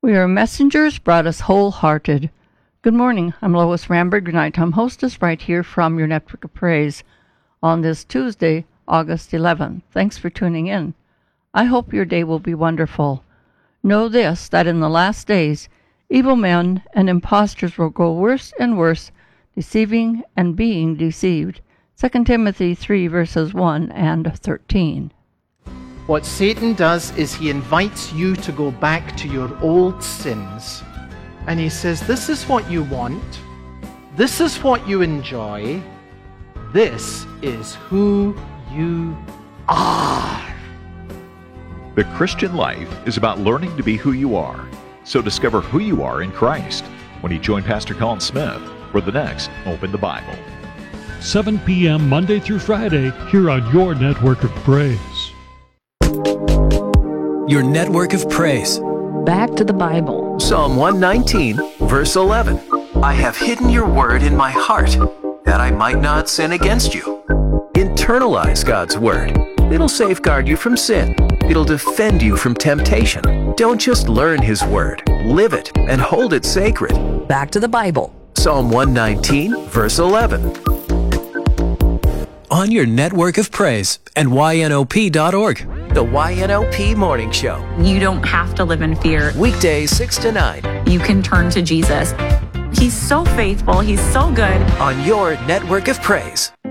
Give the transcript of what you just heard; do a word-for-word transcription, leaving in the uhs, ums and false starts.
We are messengers brought us wholehearted. Good morning, I'm Lois Ramberg, your nighttime hostess right here from your Network of Praise on this Tuesday, August eleventh. Thanks for tuning in. I hope your day will be wonderful. Know this, that in the last days, evil men and impostors will grow worse and worse, deceiving and being deceived. Second Timothy three, verses one and thirteen. What Satan does is he invites you to go back to your old sins. And he says, this is what you want. This is what you enjoy. This is who you are. The Christian life is about learning to be who you are. So discover who you are in Christ when you join Pastor Colin Smith for the next Open the Bible. seven p.m. Monday through Friday here on your Network of Praise. Your Network of Praise. Back to the Bible. Psalm one nineteen, verse eleven. I have hidden your word in my heart, that I might not sin against you. Internalize God's word. It'll safeguard you from sin. It'll defend you from temptation. Don't just learn his word. Live it and hold it sacred. Back to the Bible. Psalm one nineteen, verse eleven. On your Network of Praise and Y N O P dot org. The Y N O P Morning Show. You don't have to live in fear. Weekdays six to nine. You can turn to Jesus. He's so faithful. He's so good. On your Network of Praise.